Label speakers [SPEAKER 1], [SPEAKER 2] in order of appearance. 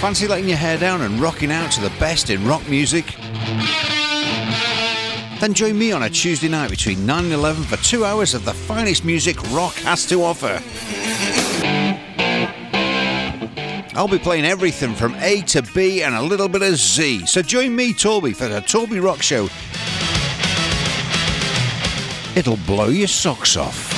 [SPEAKER 1] Fancy letting your hair down and rocking out to the best in rock music? Then join me on a Tuesday night between 9 and 11 for 2 hours of the finest music rock has to offer. I'll be playing everything from A to B and a little bit of Z. So join me, Torby, for the Torby Rock Show. It'll blow your socks off.